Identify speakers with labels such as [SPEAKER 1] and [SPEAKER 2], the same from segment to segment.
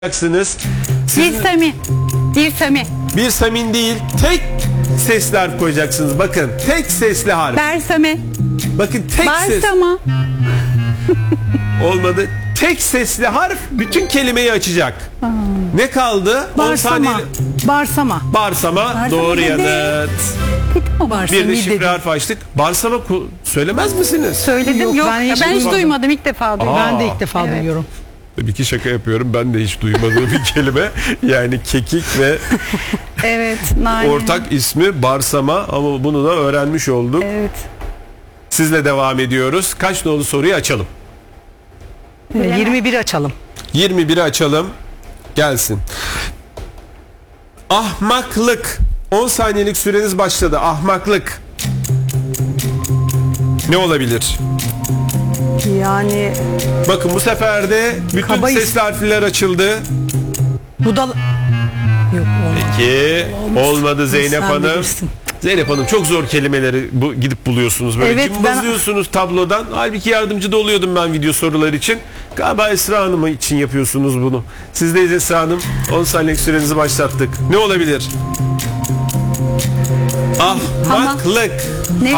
[SPEAKER 1] yapacaksınız.
[SPEAKER 2] Bir sami.
[SPEAKER 1] Bir samin değil, tek sesli harf koyacaksınız. Bakın, tek sesli harf.
[SPEAKER 2] Bersame.
[SPEAKER 1] Bakın tek ses.
[SPEAKER 2] Barsama.
[SPEAKER 1] Olmadı. Tek sesli harf bütün kelimeyi açacak. Ne kaldı? 10 saniye.
[SPEAKER 2] Barsama.
[SPEAKER 1] Barsama. Doğru
[SPEAKER 2] ne
[SPEAKER 1] yanıt. Bir de şifre harf açtık. Barsama söylemez misiniz?
[SPEAKER 2] Söyledim. Yok, ben hiç duymadım. İlk defa duydum.
[SPEAKER 3] Ben de ilk defa duyuyorum.
[SPEAKER 1] Tabii ki şaka yapıyorum. Ben de hiç duymadığım bir kelime. Yani kekik ve
[SPEAKER 2] Evet. Nane.
[SPEAKER 1] ortak ismi barsama, ama bunu da öğrenmiş olduk.
[SPEAKER 2] Evet.
[SPEAKER 1] Sizle devam ediyoruz. Kaç nolu soruyu açalım?
[SPEAKER 3] 21 açalım.
[SPEAKER 1] 21'i açalım. Gelsin. Ahmaklık. 10 saniyelik süreniz başladı. Ahmaklık. Ne olabilir?
[SPEAKER 3] Yani
[SPEAKER 1] Bakın bu sefer de bütün
[SPEAKER 3] Kabayız.
[SPEAKER 1] sesli harfler açıldı.
[SPEAKER 3] bu da... Yok olmaz.
[SPEAKER 1] Peki. Olmadı Zeynep
[SPEAKER 3] Sen
[SPEAKER 1] Hanım.
[SPEAKER 3] bilirsin.
[SPEAKER 1] Zeynep Hanım, çok zor kelimeleri gidip buluyorsunuz böyle.
[SPEAKER 3] Evet,
[SPEAKER 1] Cımbızlıyorsunuz tablodan. Halbuki yardımcı da oluyordum ben video sorular için. Galiba Esra Hanım için yapıyorsunuz bunu. Sizdeyiz Esra Hanım. 10 saniyelik sürenizi başlattık. Ne olabilir? Ahmaklık.
[SPEAKER 2] Ne?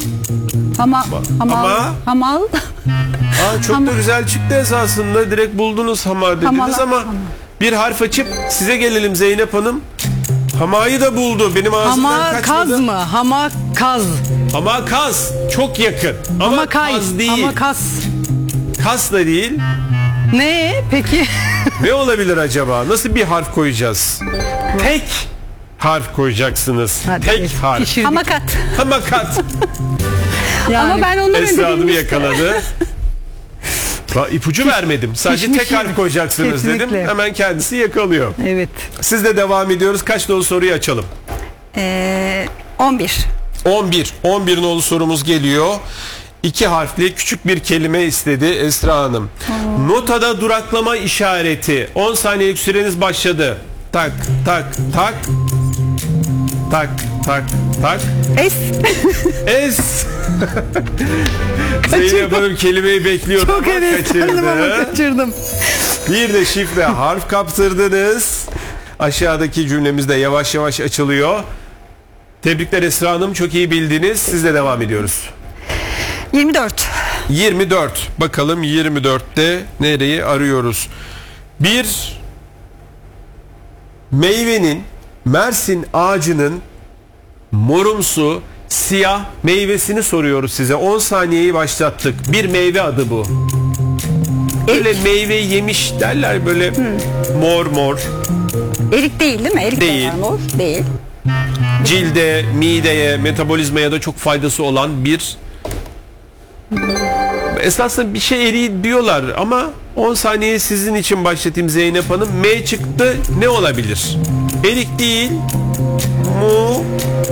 [SPEAKER 2] Hamal.
[SPEAKER 1] Çok da güzel çıktı esasında. Direkt buldunuz hama dediniz ama bir harf açıp size gelelim Zeynep Hanım. Hamayı da buldu. Benim ağzımdan kaçmadı.
[SPEAKER 3] Hamakaz mı? Hamakaz.
[SPEAKER 1] Hamakaz. Çok yakın. Ama
[SPEAKER 3] Hamakay.
[SPEAKER 1] kaz değil.
[SPEAKER 3] Hamakaz.
[SPEAKER 1] Kas da değil.
[SPEAKER 3] Ne peki?
[SPEAKER 1] Ne olabilir acaba? Nasıl bir harf koyacağız? Tek harf koyacaksınız.
[SPEAKER 3] Hadi,
[SPEAKER 1] Tek
[SPEAKER 3] evet,
[SPEAKER 1] harf.
[SPEAKER 3] pişirdik.
[SPEAKER 2] Hamakat.
[SPEAKER 1] Hamakat.
[SPEAKER 3] Yani,
[SPEAKER 2] Ama ben ondan önce
[SPEAKER 1] Esra Hanım'ı
[SPEAKER 2] bilmiştim.
[SPEAKER 1] yakaladı. İpucu vermedim. Sadece tek
[SPEAKER 3] Pişmiş
[SPEAKER 1] harf koyacaksınız dedim.
[SPEAKER 3] Kesinlikle.
[SPEAKER 1] Hemen kendisi yakalıyor.
[SPEAKER 3] Evet.
[SPEAKER 1] Siz de devam ediyoruz. Kaç nolu soruyu açalım?
[SPEAKER 2] 11.
[SPEAKER 1] 11. 11 nolu sorumuz geliyor. 2 harfli küçük bir kelime istedi Esra Hanım. Notada duraklama işareti. 10 saniyelik süreniz başladı. Tak tak tak. Tak tak tak.
[SPEAKER 2] Es.
[SPEAKER 1] Es. Zeynep Hanım kelimeyi bekliyor
[SPEAKER 3] Çok
[SPEAKER 1] ama
[SPEAKER 3] heveslendim ama
[SPEAKER 1] kaçırdı.
[SPEAKER 3] kaçırdım.
[SPEAKER 1] Bir de şifre harf kaptırdınız. Aşağıdaki cümlemiz de yavaş yavaş açılıyor. Tebrikler Esra Hanım, çok iyi bildiniz. Sizle devam ediyoruz.
[SPEAKER 2] 24.
[SPEAKER 1] 24. Bakalım 24'te nereyi arıyoruz? Bir meyvenin, Mersin ağacının morumsu siyah meyvesini soruyoruz size. 10 saniyeyi başlattık. Bir meyve adı bu. Öyle meyve yemiş derler böyle mor mor.
[SPEAKER 2] Erik değil mi? Erik
[SPEAKER 1] Değil.
[SPEAKER 2] de var, mor. Değil.
[SPEAKER 1] Cilde, mideye, metabolizmaya da çok faydası olan bir, esasında bir şey eriği diyorlar ama 10 saniye sizin için başlatayım Zeynep Hanım. M çıktı, ne olabilir? Erik değil. Mu.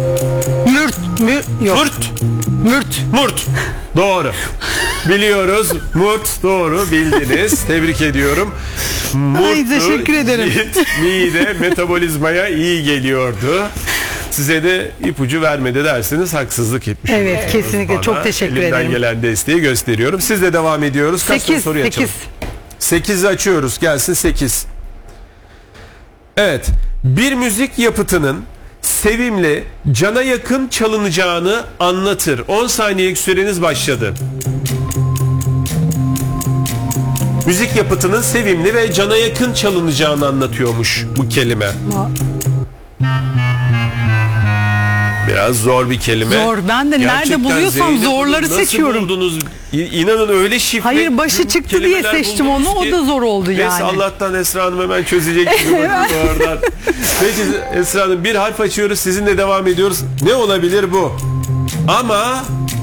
[SPEAKER 3] Yok.
[SPEAKER 1] Murt.
[SPEAKER 3] Mürt.
[SPEAKER 1] Murt. Doğru. Biliyoruz. Murt doğru bildiniz. Tebrik ediyorum.
[SPEAKER 3] Ay, teşekkür ederim.
[SPEAKER 1] cilt, mide, metabolizmaya iyi geliyordu. Size de ipucu vermedi derseniz haksızlık etmiş.
[SPEAKER 3] Evet,
[SPEAKER 1] olursunuz
[SPEAKER 3] kesinlikle.
[SPEAKER 1] bana.
[SPEAKER 3] Çok teşekkür
[SPEAKER 1] Elimden
[SPEAKER 3] ederim.
[SPEAKER 1] gelen desteği gösteriyorum. Sizle devam ediyoruz. Kaç
[SPEAKER 3] 8.
[SPEAKER 1] soruyu açalım? 8'i açıyoruz. Gelsin 8. Evet. Bir müzik yapıtının sevimli, cana yakın çalınacağını anlatır. 10 saniyelik süreniz başladı. Müzik yapıtının sevimli ve cana yakın çalınacağını anlatıyormuş bu kelime. Biraz zor bir kelime.
[SPEAKER 3] Zor. Ben de
[SPEAKER 1] Gerçekten
[SPEAKER 3] nerede buluyorsam
[SPEAKER 1] Zeynep Hanım,
[SPEAKER 3] zorları
[SPEAKER 1] nasıl
[SPEAKER 3] seçiyorum.
[SPEAKER 1] buldunuz? İnanın öyle şifre.
[SPEAKER 3] Hayır, başı çıktı diye
[SPEAKER 1] kelimeler
[SPEAKER 3] seçtim
[SPEAKER 1] buldunuz
[SPEAKER 3] onu. O
[SPEAKER 1] ki.
[SPEAKER 3] da zor oldu
[SPEAKER 1] Neyse,
[SPEAKER 3] yani.
[SPEAKER 1] Allah'tan Esra Hanım hemen çözecek gibi bakın oradan. Peki Esra Hanım, bir harf açıyoruz. Sizinle devam ediyoruz. Ne olabilir bu? Ama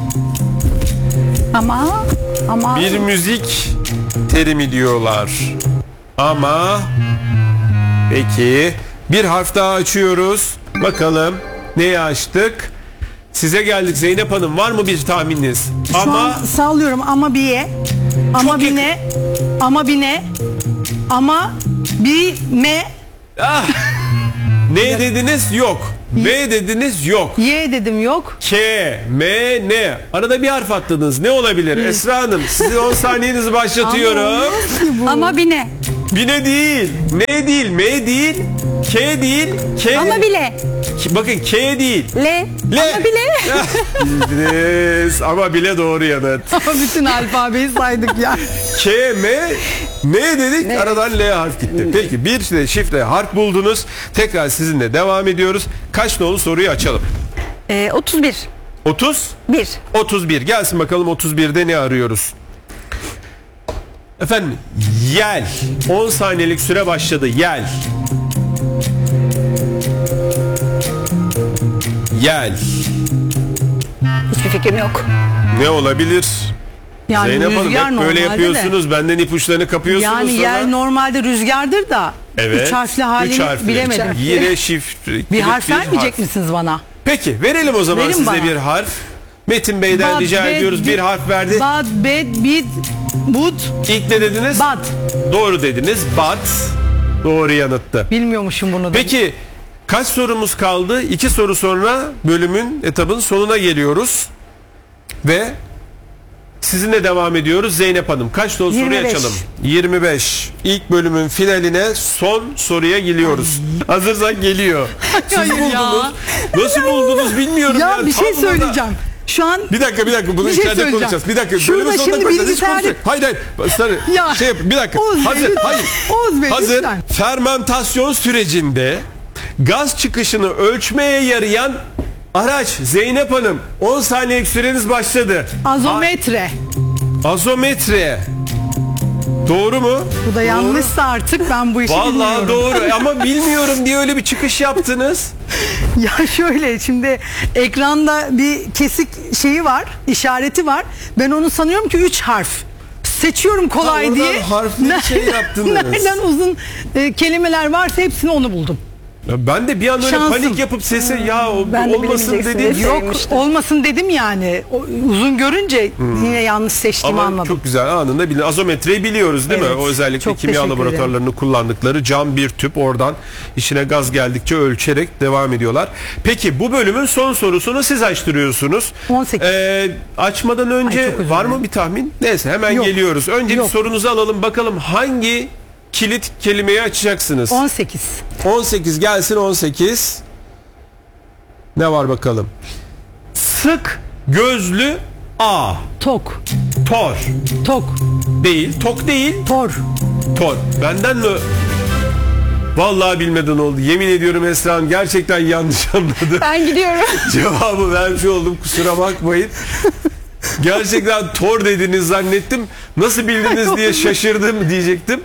[SPEAKER 1] bir müzik terimi diyorlar. Ama peki bir harf daha açıyoruz. Bakalım neyi açtık? Size geldik Zeynep Hanım. Var mı bir tahmininiz?
[SPEAKER 3] Şu an sallıyorum ama bir ama bir ne? Ama bir ne? Ama bir me?
[SPEAKER 1] Ne dediniz? Yok. B dediniz? Yok.
[SPEAKER 3] Y dedim yok.
[SPEAKER 1] K, M, N. Arada bir harf attınız. Ne olabilir? Esra Hanım, size 10 saniyenizi başlatıyorum.
[SPEAKER 2] Ama bir ne?
[SPEAKER 1] Bine değil. N değil. M değil. K değil. K.
[SPEAKER 2] Ama bile.
[SPEAKER 1] Bakın K değil.
[SPEAKER 2] L. Ama bile.
[SPEAKER 1] Bildiniz. Ama bile doğru yanıt.
[SPEAKER 3] Ama bütün alfabeyi saydık ya.
[SPEAKER 1] K, M, ne dedik? Aradan L harf gitti. Peki bir de şifre harf buldunuz. Tekrar sizinle devam ediyoruz. Kaç nolu soruyu açalım?
[SPEAKER 2] 31.
[SPEAKER 1] 30?
[SPEAKER 2] 1.
[SPEAKER 1] 31. Gelsin bakalım 31'de ne arıyoruz? Efendim yel. 10 saniyelik süre başladı. Yel. Yel.
[SPEAKER 2] Hiçbir fikrim yok.
[SPEAKER 1] Ne olabilir?
[SPEAKER 3] Yani
[SPEAKER 1] Zeynep Hanım
[SPEAKER 3] rüzgar
[SPEAKER 1] hep böyle
[SPEAKER 3] normalde
[SPEAKER 1] yapıyorsunuz. Benden ipuçlarını kapıyorsunuz
[SPEAKER 3] Yani
[SPEAKER 1] sonra.
[SPEAKER 3] yer normalde rüzgardır da
[SPEAKER 1] Evet.
[SPEAKER 3] 3 harfli halini
[SPEAKER 1] Üç harfli.
[SPEAKER 3] bilemedim.
[SPEAKER 1] Yine şifre.
[SPEAKER 3] Bir harf vermeyecek misiniz bana?
[SPEAKER 1] Peki verelim o zaman
[SPEAKER 3] Verin
[SPEAKER 1] size
[SPEAKER 3] bana.
[SPEAKER 1] bir harf. Metin Bey'den
[SPEAKER 3] Bad,
[SPEAKER 1] rica
[SPEAKER 3] bed,
[SPEAKER 1] ediyoruz. Bir harf verdi.
[SPEAKER 3] Bad, bed, bid, bud,
[SPEAKER 1] İlk ne dediniz?
[SPEAKER 3] bad.
[SPEAKER 1] Doğru dediniz. Bad. Doğru yanıttı.
[SPEAKER 3] Bilmiyormuşum bunu da.
[SPEAKER 1] Peki kaç sorumuz kaldı? 2 soru sonra bölümün, etabın sonuna geliyoruz. Ve sizinle devam ediyoruz. Zeynep Hanım kaç nolu soruyu
[SPEAKER 2] 25.
[SPEAKER 1] açalım? 25. İlk bölümün finaline son soruya geliyoruz. Hazırsak geliyor. Siz
[SPEAKER 3] Hayır
[SPEAKER 1] buldunuz.
[SPEAKER 3] ya.
[SPEAKER 1] Nasıl buldunuz bilmiyorum ya.
[SPEAKER 3] Ya bir şey
[SPEAKER 1] Tam burada-
[SPEAKER 3] söyleyeceğim. Şu an
[SPEAKER 1] Bir dakika bunu
[SPEAKER 3] Bir şey
[SPEAKER 1] içeride
[SPEAKER 3] söyleyeceğim.
[SPEAKER 1] konuşacağız. Bir dakika.
[SPEAKER 3] Şurada
[SPEAKER 1] bölümün sonunda
[SPEAKER 3] şimdi
[SPEAKER 1] konuşacağız. Hiç
[SPEAKER 3] bilgisayarda-
[SPEAKER 1] konuşmayalım. Hayır. Sarı.
[SPEAKER 3] Ya.
[SPEAKER 1] Bir dakika.
[SPEAKER 3] Oğuz Bey,
[SPEAKER 1] Hazır.
[SPEAKER 3] lütfen.
[SPEAKER 1] Hayır.
[SPEAKER 3] Oğuz Bey,
[SPEAKER 1] Hazır.
[SPEAKER 3] lütfen.
[SPEAKER 1] Fermentasyon sürecinde gaz çıkışını ölçmeye yarayan araç. Zeynep Hanım 10 saniyelik süreniz başladı.
[SPEAKER 3] azometre.
[SPEAKER 1] Azometre. Doğru mu?
[SPEAKER 3] Bu da yanlışsa artık ben bu işi
[SPEAKER 1] Vallahi
[SPEAKER 3] bilmiyorum.
[SPEAKER 1] doğru ama bilmiyorum diye öyle bir çıkış yaptınız.
[SPEAKER 3] Ya şöyle şimdi ekranda bir kesik şeyi var, işareti var. Ben onu sanıyorum ki 3 harf. Seçiyorum kolay
[SPEAKER 1] oradan
[SPEAKER 3] diye.
[SPEAKER 1] harfli şey yaptınız.
[SPEAKER 3] Nereden uzun kelimeler varsa hepsini onu buldum.
[SPEAKER 1] Ya ben de bir an öyle
[SPEAKER 3] Şansım.
[SPEAKER 1] panik yapıp sese ya o
[SPEAKER 2] Ben de
[SPEAKER 1] olmasın
[SPEAKER 2] bilemeyeceksin
[SPEAKER 1] dedim.
[SPEAKER 2] diye
[SPEAKER 1] Yok.
[SPEAKER 2] sevmiştim.
[SPEAKER 3] Olmasın dedim yani. Uzun görünce yine yanlış seçtiğimi
[SPEAKER 1] Ama
[SPEAKER 3] anladım.
[SPEAKER 1] çok güzel anında bilin. Azometreyi biliyoruz değil mi?
[SPEAKER 3] Evet,
[SPEAKER 1] O özellikle
[SPEAKER 3] çok
[SPEAKER 1] kimya
[SPEAKER 3] teşekkür
[SPEAKER 1] laboratuvarlarını kullandıkları cam bir tüp, oradan içine gaz geldikçe ölçerek devam ediyorlar. Peki bu bölümün son sorusunu siz açtırıyorsunuz.
[SPEAKER 3] 18.
[SPEAKER 1] Açmadan önce
[SPEAKER 3] Ay, çok özür
[SPEAKER 1] var mı
[SPEAKER 3] dilerim.
[SPEAKER 1] bir tahmin? Neyse hemen
[SPEAKER 3] Yok.
[SPEAKER 1] geliyoruz. Önce bir
[SPEAKER 3] Yok.
[SPEAKER 1] sorunuzu alalım bakalım hangi kilit kelimeyi açacaksınız?
[SPEAKER 3] 18.
[SPEAKER 1] 18 gelsin 18. Ne var bakalım? Sık gözlü A.
[SPEAKER 3] Tok.
[SPEAKER 1] Tor.
[SPEAKER 3] Tok.
[SPEAKER 1] Değil. Tok değil.
[SPEAKER 3] Tor.
[SPEAKER 1] Tor. Benden mi? Vallahi bilmeden oldu. Yemin ediyorum Esra Hanım gerçekten yanlış anladı.
[SPEAKER 2] Ben gidiyorum.
[SPEAKER 1] Cevabı vermiş oldum. Kusura bakmayın. Gerçekten tor dediniz zannettim. Nasıl bildiniz diye şaşırdım diyecektim.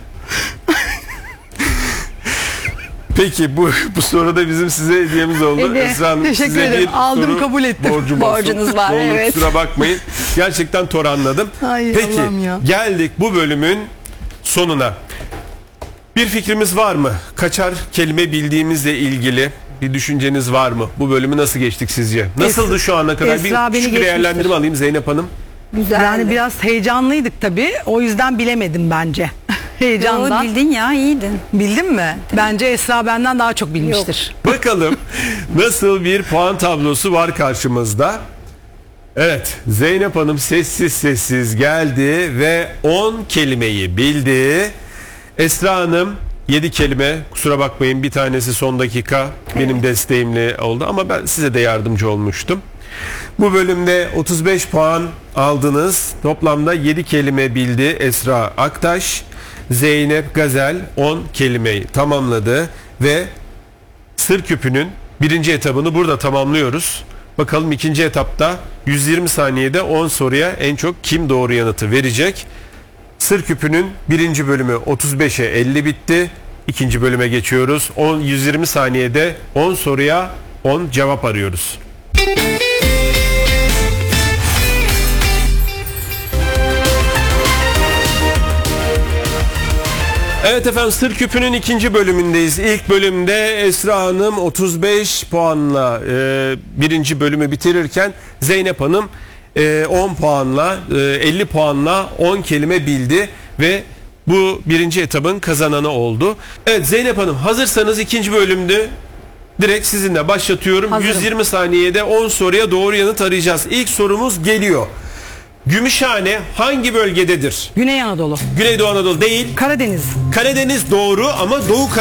[SPEAKER 1] Peki bu soruda bizim size hediyemiz oldu.
[SPEAKER 3] Hediye.
[SPEAKER 1] Esra Hanım,
[SPEAKER 3] Teşekkür
[SPEAKER 1] size
[SPEAKER 3] ederim.
[SPEAKER 1] bir
[SPEAKER 3] Aldım,
[SPEAKER 1] soru
[SPEAKER 3] kabul ettim.
[SPEAKER 1] borcum olsun.
[SPEAKER 2] Borcunuz var,
[SPEAKER 1] Ne olur
[SPEAKER 2] evet.
[SPEAKER 1] Kusura bakmayın. Gerçekten tor anladım.
[SPEAKER 3] Ay,
[SPEAKER 1] Peki
[SPEAKER 3] Allah'ım ya.
[SPEAKER 1] geldik bu bölümün sonuna. Bir fikrimiz var mı? Kaçar kelime bildiğimizle ilgili bir düşünceniz var mı? Bu bölümü nasıl geçtik sizce? Nasıldı şu ana kadar?
[SPEAKER 3] Esra
[SPEAKER 1] Bir
[SPEAKER 3] beni
[SPEAKER 1] küçük bir
[SPEAKER 3] geçmiştir.
[SPEAKER 1] değerlendirme alayım Zeynep Hanım.
[SPEAKER 2] Güzel.
[SPEAKER 3] Yani biraz heyecanlıydık tabii. O yüzden bilemedim bence. Heyecandan.
[SPEAKER 2] bildin ya, iyiydin.
[SPEAKER 3] Bildin mi? Bence Esra benden daha çok bilmiştir.
[SPEAKER 1] Bakalım nasıl bir puan tablosu var karşımızda. Evet, Zeynep Hanım sessiz sessiz geldi ve 10 kelimeyi bildi. Esra Hanım 7 kelime, kusura bakmayın bir tanesi son dakika benim desteğimle oldu ama ben size de yardımcı olmuştum. Bu bölümde 35 puan aldınız. Toplamda 7 kelime bildi Esra Aktaş. Zeynep Gazel 10 kelimeyi tamamladı ve Sır Küpü'nün birinci etabını burada tamamlıyoruz. Bakalım ikinci etapta 120 saniyede 10 soruya en çok kim doğru yanıtı verecek? Sır Küpü'nün birinci bölümü 35'e 50 bitti. İkinci bölüme geçiyoruz. 120 saniyede 10 soruya 10 cevap arıyoruz. Evet efendim Sır Küpü'nün ikinci bölümündeyiz. İlk bölümde Esra Hanım 35 puanla birinci bölümü bitirirken Zeynep Hanım 10 puanla 50 puanla 10 kelime bildi ve bu birinci etabın kazananı oldu. Evet Zeynep Hanım hazırsanız ikinci bölümde direkt sizinle başlatıyorum.
[SPEAKER 3] Hazırım.
[SPEAKER 1] 120 saniyede 10 soruya doğru yanıt arayacağız. İlk sorumuz geliyor. Gümüşhane hangi bölgededir?
[SPEAKER 3] Güney Anadolu.
[SPEAKER 1] Güneydoğu Anadolu değil.
[SPEAKER 3] Karadeniz.
[SPEAKER 1] Karadeniz doğru ama Doğu